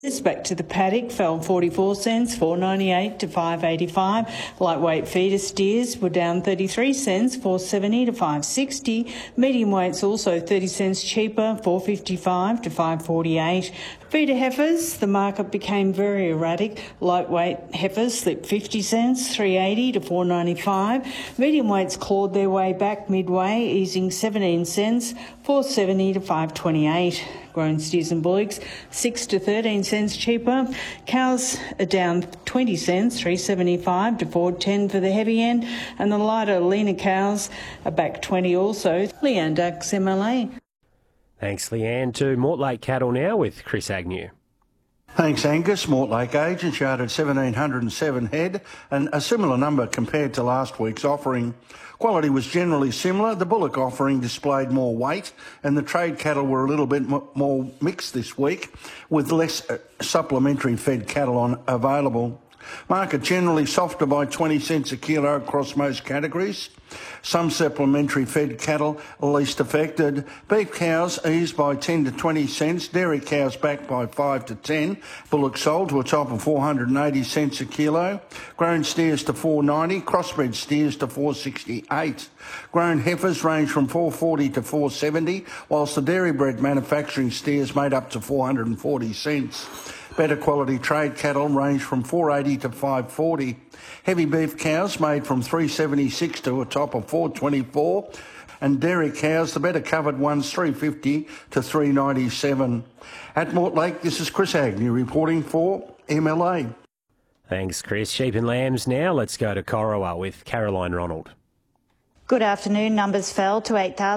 This back to the paddock fell 44 cents, 4.98 to 5.85. Lightweight feeder steers were down 33 cents, 4.70 to 5.60. Medium weights also 30 cents cheaper, 4.55 to 5.48. Feeder heifers, the market became very erratic. Lightweight heifers slipped 50 cents, 3.80 to 4.95. Medium weights clawed their way back midway, easing 17 cents, 4.70 to 5.28. Grown steers and bullocks 6 to 13 cents cheaper. Cows are down 20 cents, 3.75 to 4.10 for the heavy end, and the lighter, leaner cows are back 20 also. Leanne Dux, MLA. Thanks, Leanne. To Mortlake Cattle now with Chris Agnew. Thanks, Angus. Mortlake agents yarded 1,707 head, and a similar number compared to last week's offering. Quality was generally similar. The bullock offering displayed more weight, and the trade cattle were a little bit more mixed this week, with less supplementary fed cattle available. Market generally softer by 20 cents a kilo across most categories. Some supplementary fed cattle are least affected. Beef cows eased by 10 to 20 cents. Dairy cows back by 5 to 10. Bullock sold to a top of 480 cents a kilo. Grown steers to 490. Crossbred steers to 468. Grown heifers range from 440 to 470, whilst the dairy bred manufacturing steers made up to 440 cents. Better quality trade cattle range from 480 to 540. Heavy beef cows made from 376 to a top of 424. And dairy cows, the better covered ones, 350 to 397. At Mortlake, this is Chris Agnew reporting for MLA. Thanks, Chris. Sheep and lambs now. Let's go to Corowa with Caroline Ronald. Good afternoon. Numbers fell to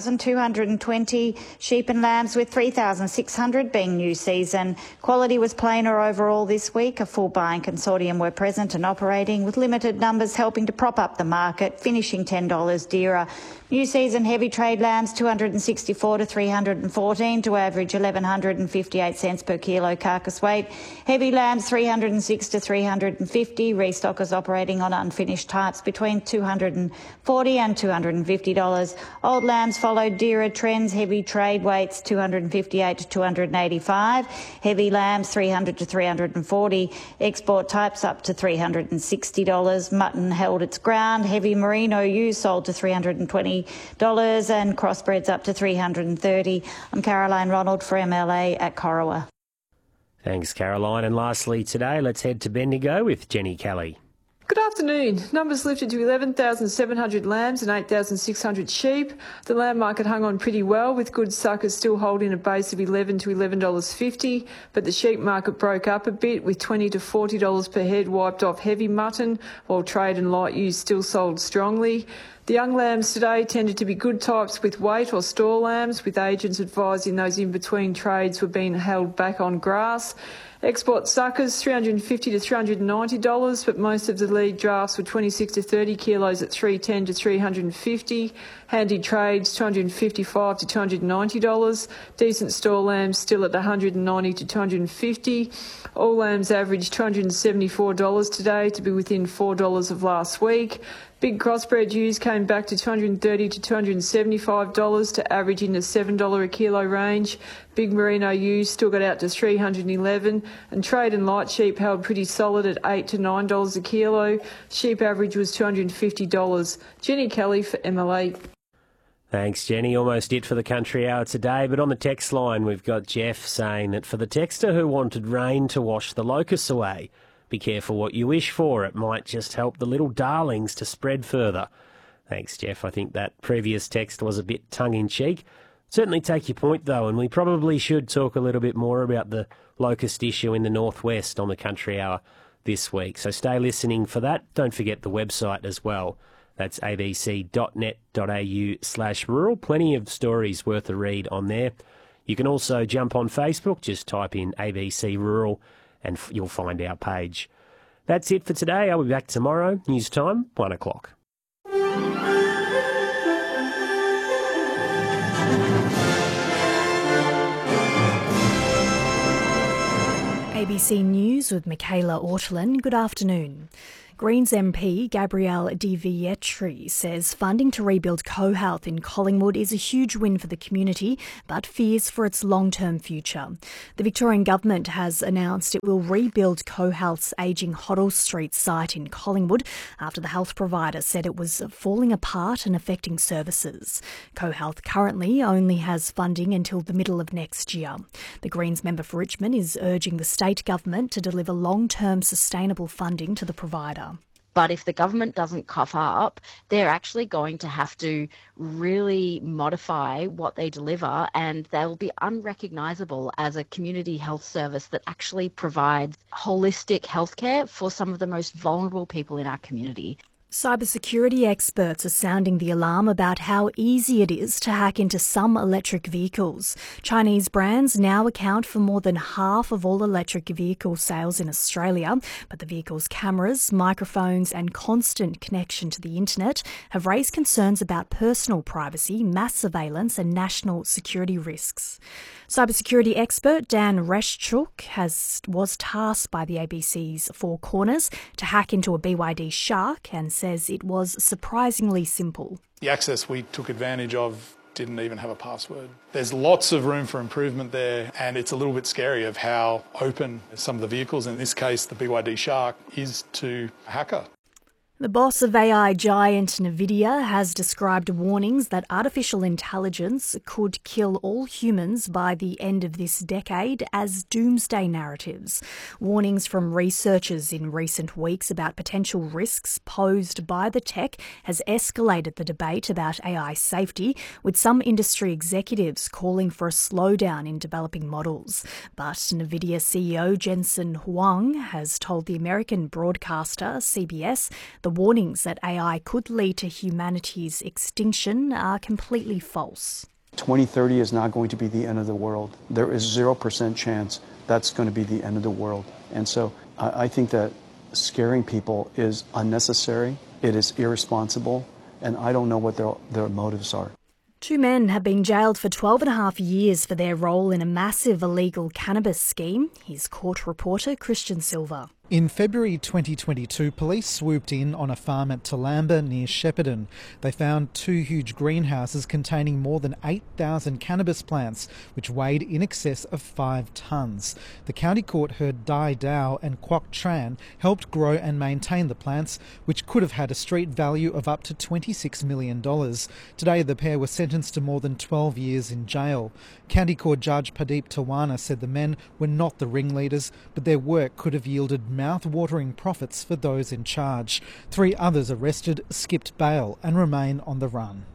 8,220 sheep and lambs, with 3,600 being new season. Quality was plainer overall this week. A full buying consortium were present and operating, with limited numbers helping to prop up the market, finishing $10 dearer. New season heavy trade lambs 264 to 314 to average 1,158 cents per kilo carcass weight. Heavy lambs 306 to 350. Restockers operating on unfinished types between $240 and $250. Old lambs followed dearer trends. Heavy trade weights 258 to 285. Heavy lambs 300 to 340. Export types up to $360. Mutton held its ground. Heavy merino ewes sold to $320 and crossbreds up to $330. I'm Caroline Ronald for MLA at Corowa. Thanks, Caroline. And lastly today, let's head to Bendigo with Jenny Kelly. Good afternoon. Numbers lifted to 11,700 lambs and 8,600 sheep. The lamb market hung on pretty well, with good suckers still holding a base of $11 to $11.50, but the sheep market broke up a bit, with $20 to $40 per head wiped off heavy mutton, while trade and light ewes still sold strongly. The young lambs today tended to be good types with weight or store lambs, with agents advising those in between trades were being held back on grass. Export suckers $350 to $390, but most of the lead drafts were 26 to 30 kilos at $310 to $350. Handy trades $255 to $290. Decent store lambs still at $190 to $250. All lambs averaged $274 today, to be within $4 of last week. Big crossbred ewes came back to $230 to $275 to average in the $7 a kilo range. Big merino ewes still got out to $311, and trade and light sheep held pretty solid at $8 to $9 a kilo. Sheep average was $250. Jenny Kelly for MLA. Thanks, Jenny. Almost it for the Country Hour today, but on the text line we've got Jeff saying that for the texter who wanted rain to wash the locusts away, be careful what you wish for. It might just help the little darlings to spread further. Thanks, Jeff. I think that previous text was a bit tongue-in-cheek. Certainly take your point, though, and we probably should talk a little bit more about the locust issue in the northwest on the Country Hour this week. So stay listening for that. Don't forget the website as well. That's abc.net.au/rural. Plenty of stories worth a read on there. You can also jump on Facebook. Just type in ABC Rural and you'll find our page. That's it for today. I'll be back tomorrow. News time, 1 o'clock. ABC News with Michaela Ortolin. Good afternoon. Greens MP Gabrielle De Vietri says funding to rebuild CoHealth in Collingwood is a huge win for the community, but fears for its long-term future. The Victorian Government has announced it will rebuild CoHealth's ageing Hoddle Street site in Collingwood after the health provider said it was falling apart and affecting services. CoHealth currently only has funding until the middle of next year. The Greens member for Richmond is urging the state government to deliver long-term sustainable funding to the provider. But if the government doesn't cough up, they're actually going to have to really modify what they deliver, and they'll be unrecognisable as a community health service that actually provides holistic healthcare for some of the most vulnerable people in our community. Cybersecurity experts are sounding the alarm about how easy it is to hack into some electric vehicles. Chinese brands now account for more than half of all electric vehicle sales in Australia, but the vehicle's cameras, microphones and constant connection to the internet have raised concerns about personal privacy, mass surveillance and national security risks. Cybersecurity expert Dan Reschuk was tasked by the ABC's Four Corners to hack into a BYD Shark and says it was surprisingly simple. The access we took advantage of didn't even have a password. There's lots of room for improvement there, and it's a little bit scary of how open some of the vehicles, in this case the BYD Shark, is to a hacker. The boss of AI giant Nvidia has described warnings that artificial intelligence could kill all humans by the end of this decade as doomsday narratives. Warnings from researchers in recent weeks about potential risks posed by the tech has escalated the debate about AI safety, with some industry executives calling for a slowdown in developing models. But Nvidia CEO Jensen Huang has told the American broadcaster CBS the warnings that AI could lead to humanity's extinction are completely false. 2030 is not going to be the end of the world. There is 0% chance that's going to be the end of the world. And so I think that scaring people is unnecessary, it is irresponsible, and I don't know what their motives are. 2 men have been jailed for 12.5 years for their role in a massive illegal cannabis scheme. Here's court reporter Christian Silva. In February 2022, police swooped in on a farm at Toolamba near Shepparton. They found 2 huge greenhouses containing more than 8,000 cannabis plants, which weighed in excess of 5 tonnes. The county court heard Dai Dao and Kwok Tran helped grow and maintain the plants, which could have had a street value of up to $26 million. Today, the pair were sentenced to more than 12 years in jail. County Court Judge Pradeep Tawana said the men were not the ringleaders, but their work could have yielded mouth-watering profits for those in charge. 3 others arrested skipped bail and remain on the run.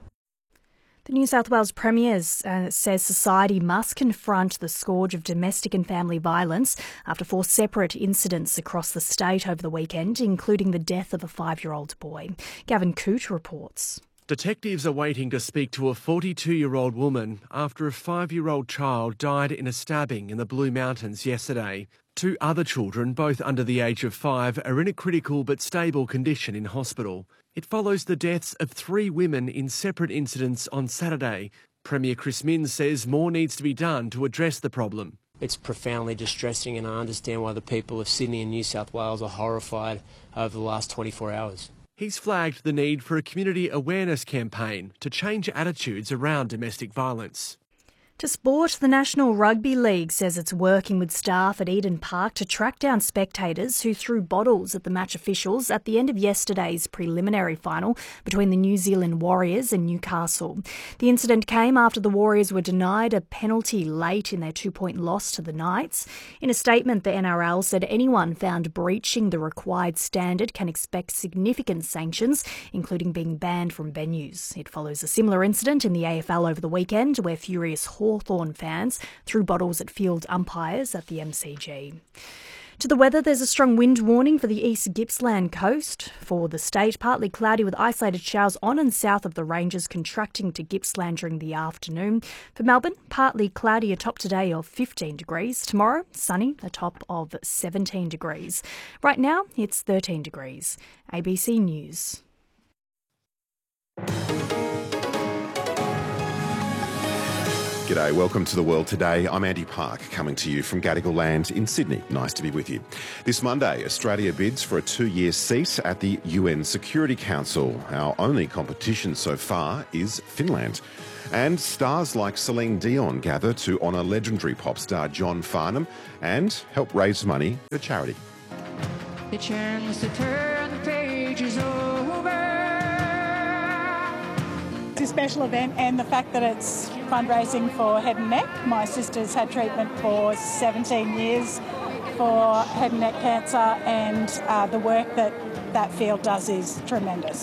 The New South Wales Premier says society must confront the scourge of domestic and family violence after 4 separate incidents across the state over the weekend, including the death of a 5-year-old boy. Gavin Coote reports. Detectives are waiting to speak to a 42-year-old woman after a 5-year-old child died in a stabbing in the Blue Mountains yesterday. 2 other children, both under the age of 5, are in a critical but stable condition in hospital. It follows the deaths of 3 women in separate incidents on Saturday. Premier Chris Minns says more needs to be done to address the problem. It's profoundly distressing, and I understand why the people of Sydney and New South Wales are horrified over the last 24 hours. He's flagged the need for a community awareness campaign to change attitudes around domestic violence. To sport, the National Rugby League says it's working with staff at Eden Park to track down spectators who threw bottles at the match officials at the end of yesterday's preliminary final between the New Zealand Warriors and Newcastle. The incident came after the Warriors were denied a penalty late in their 2-point loss to the Knights. In a statement, the NRL said anyone found breaching the required standard can expect significant sanctions, including being banned from venues. It follows a similar incident in the AFL over the weekend where furious Hawthorn fans threw bottles at field umpires at the MCG. To the weather, there's a strong wind warning for the East Gippsland coast. For the state, partly cloudy with isolated showers on and south of the ranges contracting to Gippsland during the afternoon. For Melbourne, partly cloudy, a top today of 15 degrees. Tomorrow, sunny, a top of 17 degrees. Right now, it's 13 degrees. ABC News. G'day, welcome to The World Today. I'm Andy Park, coming to you from Gadigal Land in Sydney. Nice to be with you. This Monday, Australia bids for a 2-year seat at the UN Security Council. Our only competition so far is Finland. And stars like Celine Dion gather to honour legendary pop star John Farnham and help raise money for charity. The chance to turn the pages over. It's a special event, and the fact that it's fundraising for head and neck. My sister's had treatment for 17 years for head and neck cancer, and the work that field does is tremendous.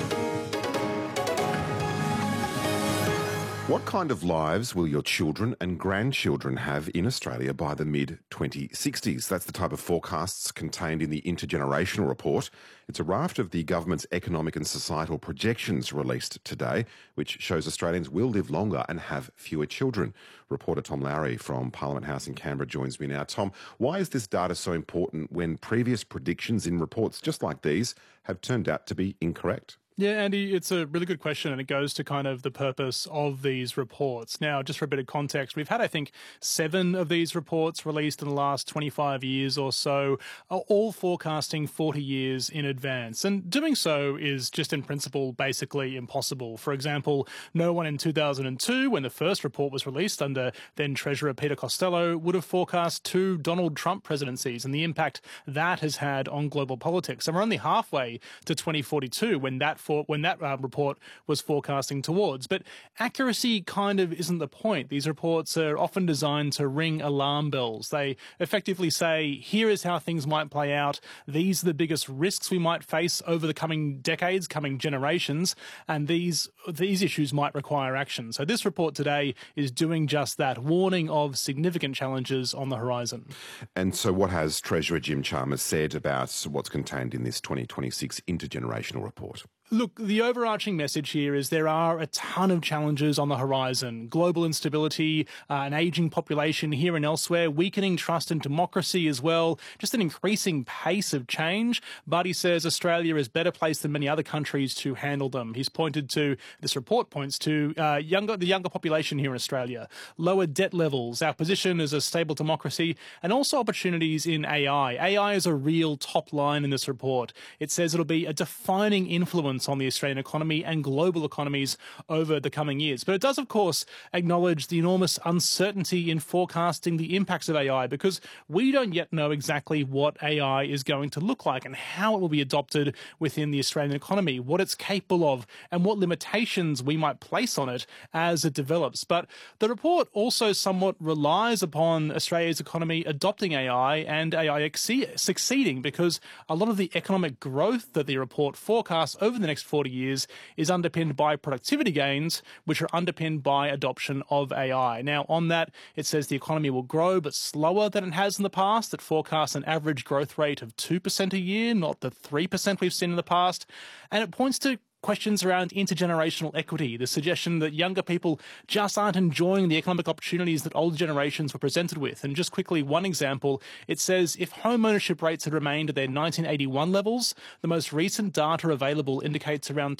What kind of lives will your children and grandchildren have in Australia by the mid-2060s? That's the type of forecasts contained in the Intergenerational Report. It's a raft of the government's economic and societal projections released today, which shows Australians will live longer and have fewer children. Reporter Tom Lowry from Parliament House in Canberra joins me now. Tom, why is this data so important when previous predictions in reports just like these have turned out to be incorrect? Yeah, Andy, it's a really good question, and it goes to kind of the purpose of these reports. Now, just for a bit of context, we've had, I think, 7 of these reports released in the last 25 years or so, all forecasting 40 years in advance. And doing so is just in principle basically impossible. For example, no one in 2002, when the first report was released under then Treasurer Peter Costello, would have forecast 2 Donald Trump presidencies and the impact that has had on global politics. And we're only halfway to 2042 when that report was forecasting towards. But accuracy kind of isn't the point. These reports are often designed to ring alarm bells. They effectively say, here is how things might play out. These are the biggest risks we might face over the coming decades, coming generations, and these issues might require action. So this report today is doing just that, warning of significant challenges on the horizon. And so what has Treasurer Jim Chalmers said about what's contained in this 2026 Intergenerational Report? Look, the overarching message here is there are a ton of challenges on the horizon. Global instability, an ageing population here and elsewhere, weakening trust in democracy as well, just an increasing pace of change. But he says Australia is better placed than many other countries to handle them. He's pointed to, this report points to the younger population here in Australia, lower debt levels, our position as a stable democracy, and also opportunities in AI. AI is a real top line in this report. It says it'll be a defining influence on the Australian economy and global economies over the coming years. But it does, of course, acknowledge the enormous uncertainty in forecasting the impacts of AI, because we don't yet know exactly what AI is going to look like and how it will be adopted within the Australian economy, what it's capable of, and what limitations we might place on it as it develops. But the report also somewhat relies upon Australia's economy adopting AI and AI succeeding, because a lot of the economic growth that the report forecasts over the next 40 years is underpinned by productivity gains, which are underpinned by adoption of AI. Now, on that, it says the economy will grow, but slower than it has in the past. It forecasts an average growth rate of 2% a year, not the 3% we've seen in the past. And it points to questions around intergenerational equity, the suggestion that younger people just aren't enjoying the economic opportunities that older generations were presented with. And just quickly, one example, it says if home ownership rates had remained at their 1981 levels, the most recent data available indicates around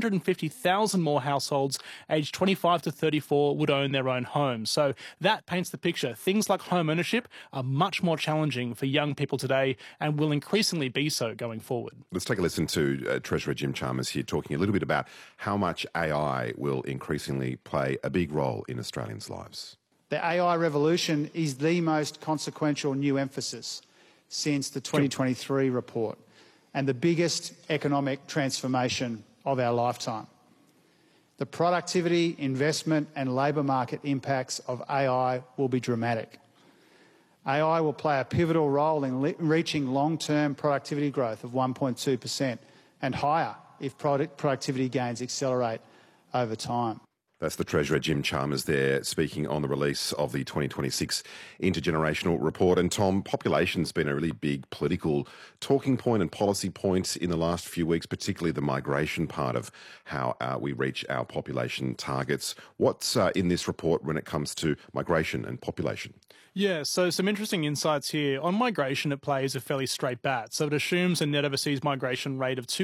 250,000 more households aged 25 to 34 would own their own home. So that paints the picture. Things like home ownership are much more challenging for young people today and will increasingly be so going forward. Let's take a listen to Treasurer Jim Chalmers here talking a little bit about how much AI will increasingly play a big role in Australians' lives. The AI revolution is the most consequential new emphasis since the 2023 report and the biggest economic transformation of our lifetime. The productivity, investment and labour market impacts of AI will be dramatic. AI will play a pivotal role in reaching long-term productivity growth of 1.2% and higher if productivity gains accelerate over time. That's the Treasurer Jim Chalmers there speaking on the release of the 2026 Intergenerational Report. And Tom, population's been a really big political talking point and policy point in the last few weeks, particularly the migration part of how we reach our population targets. What's in this report when it comes to migration and population? Yeah, so some interesting insights here. On migration, it plays a fairly straight bat. So it assumes a net overseas migration rate of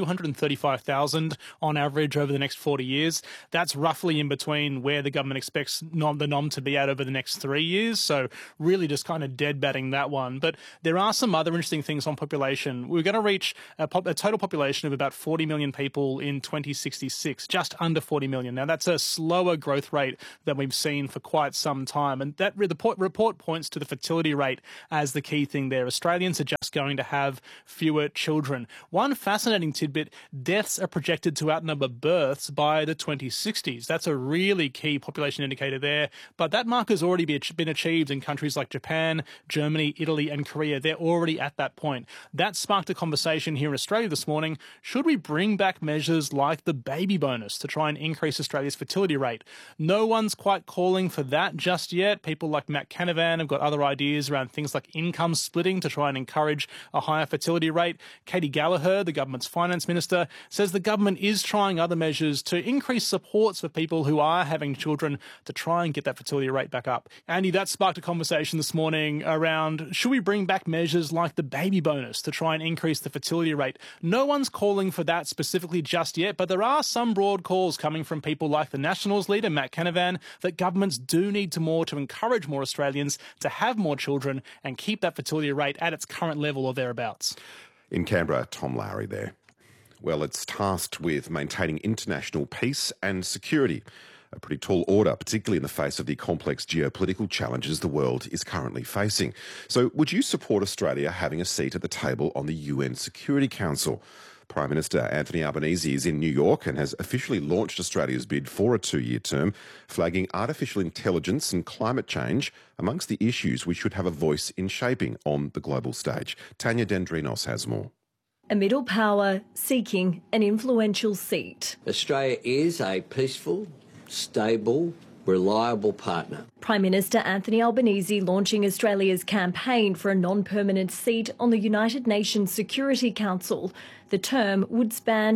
235,000 on average over the next 40 years. That's roughly in between where the government expects the NOM to be at over the next 3 years. So really just kind of dead batting that one. But there are some other interesting things on population. We're going to reach a total population of about 40 million people in 2066, just under 40 million. Now, that's a slower growth rate than we've seen for quite some time. And that report points to the fertility rate as the key thing there. Australians are just going to have fewer children. One fascinating tidbit, deaths are projected to outnumber births by the 2060s. That's a really key population indicator there. But that mark has already been achieved in countries like Japan, Germany, Italy and Korea. They're already at that point. That sparked a conversation here in Australia this morning. Should we bring back measures like the baby bonus to try and increase Australia's fertility rate? No one's quite calling for that just yet. People like Matt Canavan have got other ideas around things like income splitting to try and encourage a higher fertility rate. Katie Gallagher, the government's finance minister, says the government is trying other measures to increase supports for people who are having children to try and get that fertility rate back up. Andy, that sparked a conversation this morning around should we bring back measures like the baby bonus to try and increase the fertility rate? No one's calling for that specifically just yet, but there are some broad calls coming from people like the Nationals leader, Matt Canavan, that governments do need to encourage more Australians to have more children and keep that fertility rate at its current level or thereabouts. In Canberra, Tom Lowry there. Well, it's tasked with maintaining international peace and security. A pretty tall order, particularly in the face of the complex geopolitical challenges the world is currently facing. So would you support Australia having a seat at the table on the UN Security Council? Prime Minister Anthony Albanese is in New York and has officially launched Australia's bid for a 2-year term, flagging artificial intelligence and climate change amongst the issues we should have a voice in shaping on the global stage. Tanya Dendrinos has more. A middle power seeking an influential seat. Australia is a peaceful, stable, reliable partner. Prime Minister Anthony Albanese launching Australia's campaign for a non-permanent seat on the United Nations Security Council. The term would span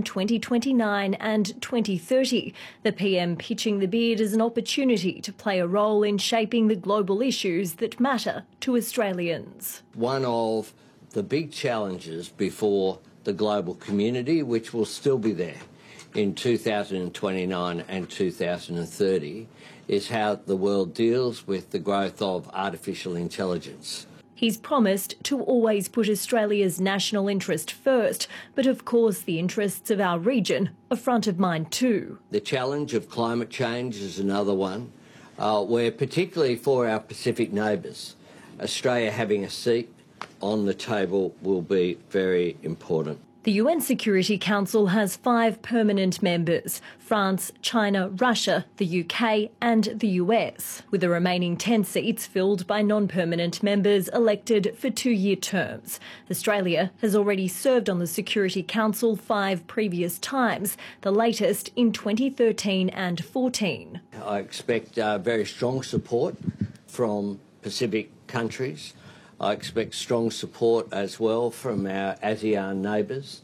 2029 and 2030, the PM pitching the bid as an opportunity to play a role in shaping the global issues that matter to Australians. One of the big challenges before the global community, which will still be there in 2029 and 2030, is how the world deals with the growth of artificial intelligence. He's promised to always put Australia's national interest first, but of course the interests of our region are front of mind too. The challenge of climate change is another one, where particularly for our Pacific neighbours, Australia having a seat on the table will be very important. The UN Security Council has 5 permanent members: France, China, Russia, the UK and the US, with the remaining 10 seats filled by non-permanent members elected for 2-year terms. Australia has already served on the Security Council 5 previous times, the latest in 2013 and 14. I expect very strong support from Pacific countries. I expect strong support as well from our ASEAN neighbours.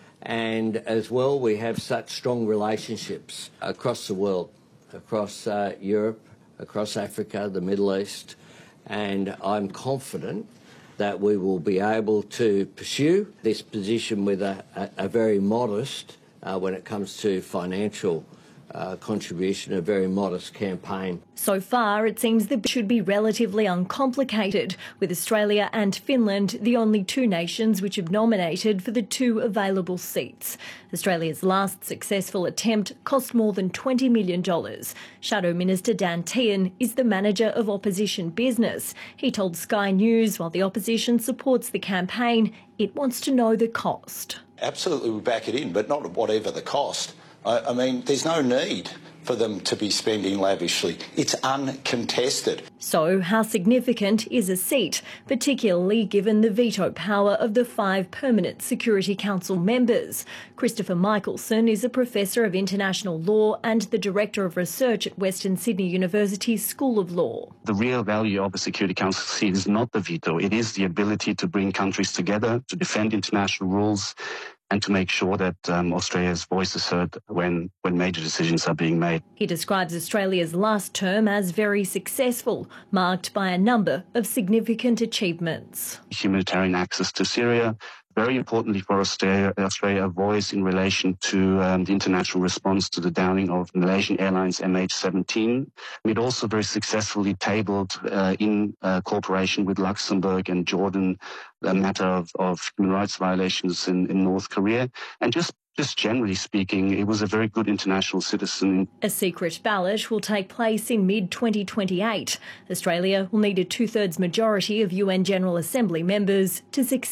And as well, we have such strong relationships across the world, across Europe, across Africa, the Middle East. And I'm confident that we will be able to pursue this position with a very modest, when it comes to financial contribution, a very modest campaign. So far, it seems the bid should be relatively uncomplicated, with Australia and Finland the only 2 nations which have nominated for the 2 available seats. Australia's last successful attempt cost more than $20 million. Shadow Minister Dan Tehan is the manager of opposition business. He told Sky News while the opposition supports the campaign, it wants to know the cost. Absolutely, we back it in, but not whatever the cost. I mean, there's no need for them to be spending lavishly. It's uncontested. So how significant is a seat, particularly given the veto power of the 5 permanent Security Council members? Christopher Michelson is a professor of international law and the director of research at Western Sydney University's School of Law. The real value of the Security Council seat is not the veto. It is the ability to bring countries together, to defend international rules, and to make sure that Australia's voice is heard when major decisions are being made. He describes Australia's last term as very successful, marked by a number of significant achievements. Humanitarian access to Syria. Very importantly for Australia, a voice in relation to the international response to the downing of Malaysian Airlines MH17. It also very successfully tabled in cooperation with Luxembourg and Jordan the matter of human rights violations in North Korea. And just generally speaking, it was a very good international citizen. A secret ballot will take place in mid-2028. Australia will need a 2/3 majority of UN General Assembly members to succeed.